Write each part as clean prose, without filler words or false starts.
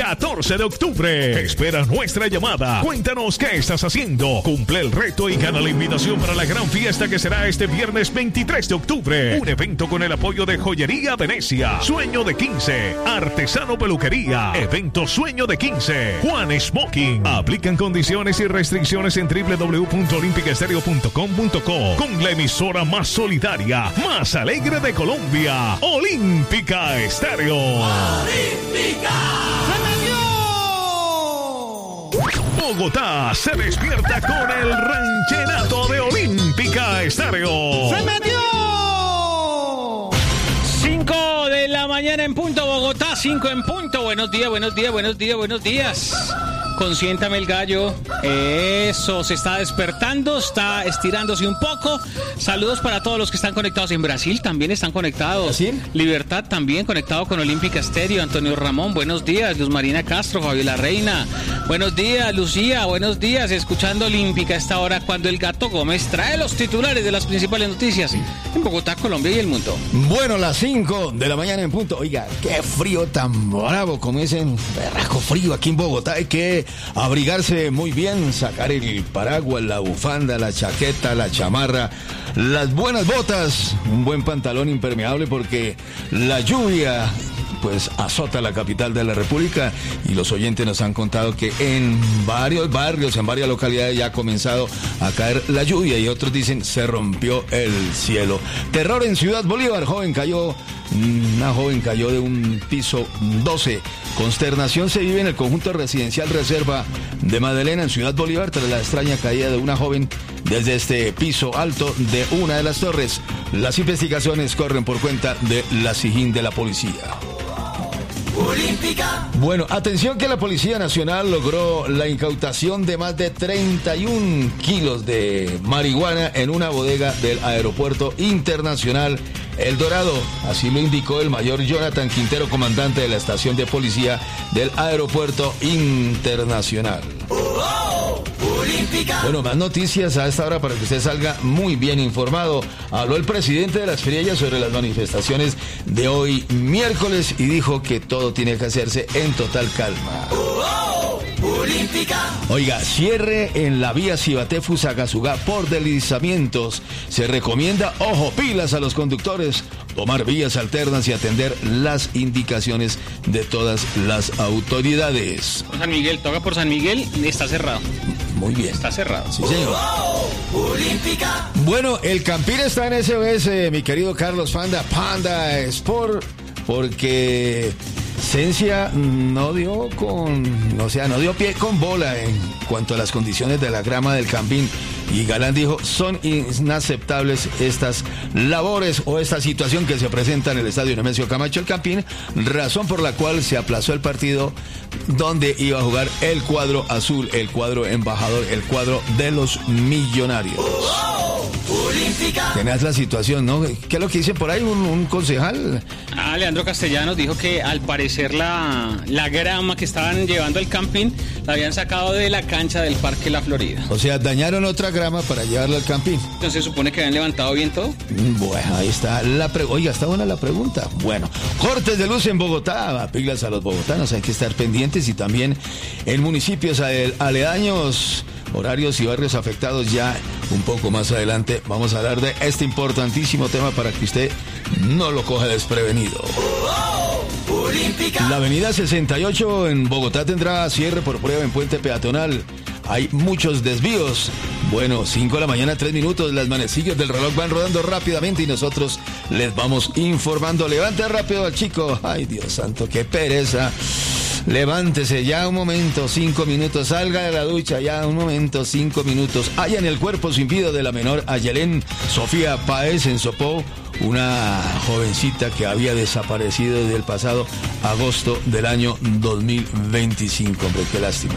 14 de octubre. Espera nuestra llamada. Cuéntanos qué estás haciendo. Cumple el reto y gana la invitación para la gran fiesta que será este viernes 23 de octubre. Un evento con el apoyo de Joyería Venecia, Sueño de 15, Artesano Peluquería, Evento Sueño de 15, Juan Smoking. Aplican condiciones y restricciones en www.olympicaestereo.com.co con la emisora más solidaria, más alegre de Colombia, Olímpica Estéreo. ¡Olímpica! Bogotá se despierta con el ranchenato de Olímpica Estéreo. ¡Se metió! 5 de la mañana en punto, Bogotá, 5 en punto. Buenos días, buenos días, buenos días, buenos días. Consiéntame el gallo. Eso, se está despertando, está estirándose un poco. Saludos para todos los que están conectados en Brasil, también están conectados. ¿Sí? Libertad también conectado con Olímpica Estéreo. Antonio Ramón, buenos días. Luz Marina Castro, Fabiola Reina. Buenos días, Lucía, buenos días. Escuchando Olímpica a esta hora cuando el Gato Gómez trae los titulares de las principales noticias en Bogotá, Colombia y el mundo. Bueno, las 5 de la mañana en punto. Oiga, qué frío tan bravo, como dicen, berraco frío aquí en Bogotá. Hay que abrigarse muy bien, sacar el paraguas, la bufanda, la chaqueta, la chamarra, las buenas botas, un buen pantalón impermeable porque la lluvia pues azota la capital de la República y los oyentes nos han contado que en varios barrios, en varias localidades ya ha comenzado a caer la lluvia y otros dicen se rompió el cielo. Terror en Ciudad Bolívar, una joven cayó de un piso 12. Consternación se vive en el conjunto residencial Reserva de Magdalena en Ciudad Bolívar tras la extraña caída de una joven desde este piso alto de una de las torres. Las investigaciones corren por cuenta de la SIJIN de la policía. Olímpica. Bueno, atención que la Policía Nacional logró la incautación de más de 31 kilos de marihuana en una bodega del Aeropuerto Internacional El Dorado. Así lo indicó el mayor Jonathan Quintero, comandante de la estación de policía del Aeropuerto Internacional. Olímpica. Bueno, más noticias a esta hora para que usted salga muy bien informado. Habló el presidente de las Friellas sobre las manifestaciones de hoy miércoles y dijo que todo tiene que hacerse en total calma. Olímpica. Oiga, cierre en la vía Cibaté-Fusagasugá por deslizamientos. Se recomienda, ojo, pilas a los conductores, tomar vías alternas y atender las indicaciones de todas las autoridades. San Miguel, toca por San Miguel, está cerrado. Muy bien. Está cerrado. Sí, señor. Olímpica. Bueno, el Campín está en SOS, mi querido Carlos Panda Sport, porque Cencia no dio pie con bola en cuanto a las condiciones de la grama del Campín. Y Galán dijo, son inaceptables estas labores o esta situación que se presenta en el estadio Nemesio Camacho El Campín, razón por la cual se aplazó el partido donde iba a jugar el cuadro azul, el cuadro embajador, el cuadro de los Millonarios. Olímpica. Tenés la situación, ¿no? ¿Qué es lo que dice por ahí un concejal? Leandro Castellanos dijo que al parecer la grama que estaban llevando al camping la habían sacado de la cancha del Parque La Florida. O sea, dañaron otra grama para llevarla al campín. Entonces, ¿se supone que habían levantado bien todo? Bueno, ahí está la pregunta. Oiga, está buena la pregunta. Bueno, cortes de luz en Bogotá. Pilas a los bogotanos, hay que estar pendientes. Y también en municipios aledaños, horarios y barrios afectados. Ya un poco más adelante vamos a hablar de este importantísimo tema para que usted no lo coja desprevenido. Olímpica. La avenida 68 en Bogotá tendrá cierre por prueba en puente peatonal. Hay muchos desvíos. Bueno, 5 de la mañana, 3 minutos. Las manecillas del reloj van rodando rápidamente y nosotros les vamos informando. Levante rápido al chico. Ay, Dios santo, qué pereza. Levántese ya un momento, 5 minutos. Salga de la ducha ya un momento, 5 minutos. Hallan el cuerpo sin vida de la menor Ayelén Sofía Páez en Sopó, una jovencita que había desaparecido desde el pasado agosto del año 2025. Hombre, qué lástima.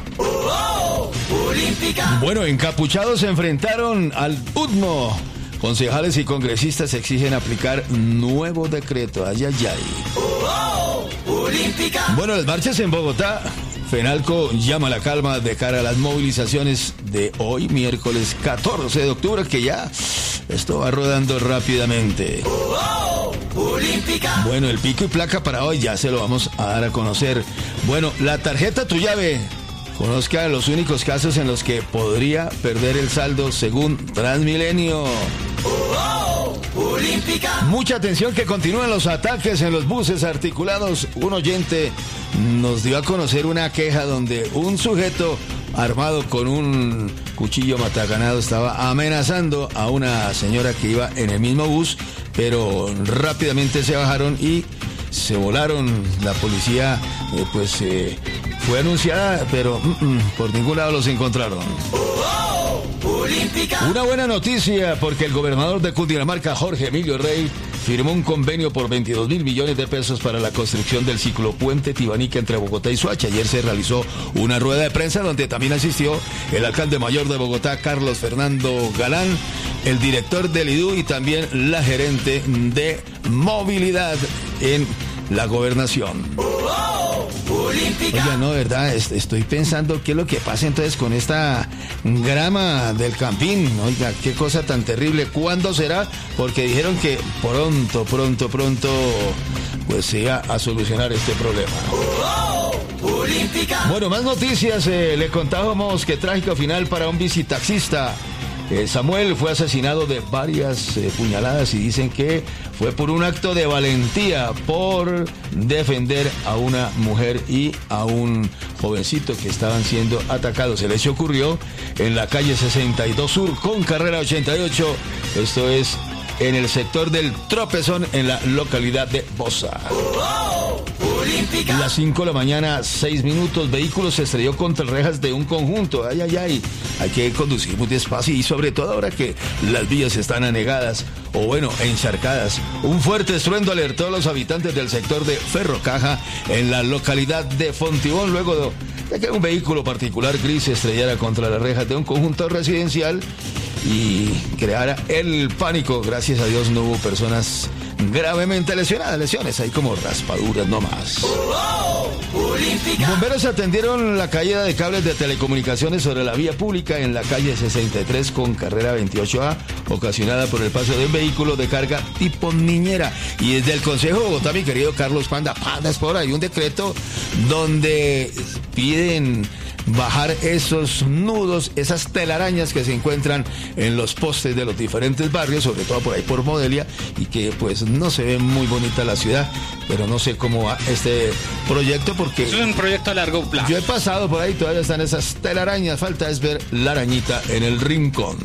Olímpica. Bueno, encapuchados se enfrentaron al UTMO. Concejales y congresistas exigen aplicar nuevo decreto. Ay, ay, ay. Olímpica. Bueno, las marchas en Bogotá. FENALCO llama a la calma de cara a las movilizaciones de hoy, miércoles 14 de octubre, que ya esto va rodando rápidamente. olímpica. Bueno, el pico y placa para hoy ya se lo vamos a dar a conocer. Bueno, la tarjeta Tu Llave. Conozca los únicos casos en los que podría perder el saldo según Transmilenio. Olímpica. Mucha atención que continúan los ataques en los buses articulados. Un oyente nos dio a conocer una queja donde un sujeto armado con un cuchillo mataganado estaba amenazando a una señora que iba en el mismo bus, pero rápidamente se bajaron y se volaron. La policía fue anunciada, pero por ningún lado los encontraron. Olímpica. Una buena noticia porque el gobernador de Cundinamarca, Jorge Emilio Rey, firmó un convenio por 22.000 millones de pesos para la construcción del ciclopuente Tibanica entre Bogotá y Soacha. Ayer se realizó una rueda de prensa donde también asistió el alcalde mayor de Bogotá, Carlos Fernando Galán, el director del IDU y también la gerente de movilidad en la gobernación. Olímpica. Oiga, no, verdad, estoy pensando qué es lo que pasa entonces con esta grama del Campín. Oiga, qué cosa tan terrible. ¿Cuándo será? Porque dijeron que pronto, pues se iba a solucionar este problema. Olímpica. Bueno, más noticias. Le contábamos que trágico final para un bicitaxista. Samuel fue asesinado de varias puñaladas y dicen que fue por un acto de valentía por defender a una mujer y a un jovencito que estaban siendo atacados. El hecho ocurrió en la calle 62 Sur con carrera 88. Esto es en el sector del Tropezón en la localidad de Bosa. Olímpica. A las 5 de la mañana, 6 minutos, vehículo se estrelló contra rejas de un conjunto. Ay. Hay que conducir muy despacio y sobre todo ahora que las vías están anegadas o encharcadas. Un fuerte estruendo alertó a los habitantes del sector de Ferrocaja en la localidad de Fontibón luego de que un vehículo particular gris se estrellara contra las rejas de un conjunto residencial y creara el pánico. Gracias a Dios no hubo personas gravemente lesionadas, lesiones ahí como raspaduras nomás. Olímpica. Bomberos atendieron la caída de cables de telecomunicaciones sobre la vía pública en la calle 63 con carrera 28A, ocasionada por el paso de un vehículo de carga tipo niñera. Y desde el Consejo de Bogotá, mi querido Carlos Panda es por ahí un decreto donde piden bajar esos nudos, esas telarañas que se encuentran en los postes de los diferentes barrios, sobre todo por ahí por Modelia, y que pues no se ve muy bonita la ciudad, pero no sé cómo va este proyecto porque... Es un proyecto a largo plazo. Yo he pasado por ahí, todavía están esas telarañas, falta es ver la arañita en el rincón.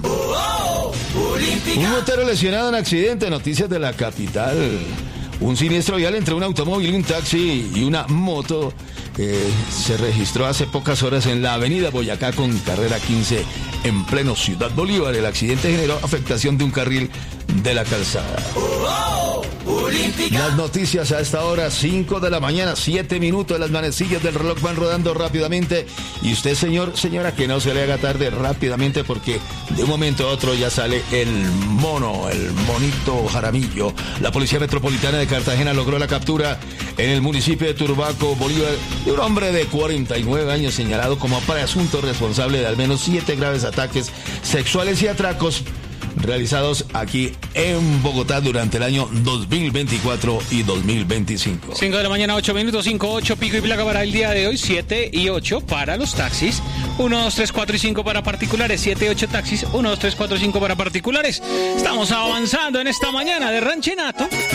Un motero lesionado en accidente, noticias de la capital. Un siniestro vial entre un automóvil, un taxi y una moto se registró hace pocas horas en la avenida Boyacá con carrera 15 en pleno Ciudad Bolívar. El accidente generó afectación de un carril de la calzada. Las noticias a esta hora, 5 de la mañana, 7 minutos. Las manecillas del reloj van rodando rápidamente. Y usted, señor, señora, que no se le haga tarde rápidamente porque de un momento a otro ya sale el mono, el monito Jaramillo. La Policía Metropolitana de Cartagena logró la captura en el municipio de Turbaco, Bolívar, de un hombre de 49 años señalado como presunto responsable de al menos 7 graves ataques sexuales y atracos realizados aquí en Bogotá durante el año 2024 y 2025. 5 de la mañana, 8 minutos, 5-8, pico y placa para el día de hoy, 7 y 8 para los taxis, 1, 2, 3, 4 y 5 para particulares, 7 y 8 taxis, 1, 2, 3, 4 y 5 para particulares. Estamos avanzando en esta mañana de Ranchenato.